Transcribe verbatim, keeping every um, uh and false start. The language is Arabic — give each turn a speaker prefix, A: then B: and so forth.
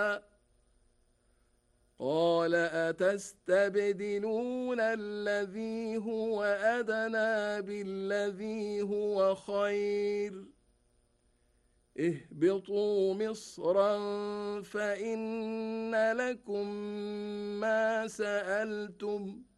A: قال أتستبدلون الذي هو أدنى بالذي هو خير اهبطوا مصرا فإن لكم ما سألتم